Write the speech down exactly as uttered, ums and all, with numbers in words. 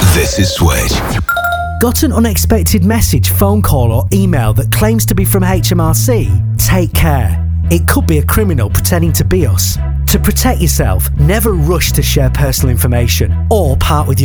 This is Switch. Got an unexpected message, phone call or email that claims to be from H M R C? Take care. It could be a criminal pretending to be us. To protect yourself, never rush to share personal information or part with your